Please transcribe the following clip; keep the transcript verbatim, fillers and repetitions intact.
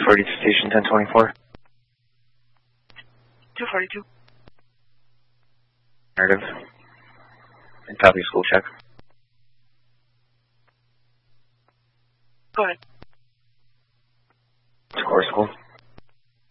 forty to station ten twenty-four. two forty-two. Narrative. And copy school check. Go ahead.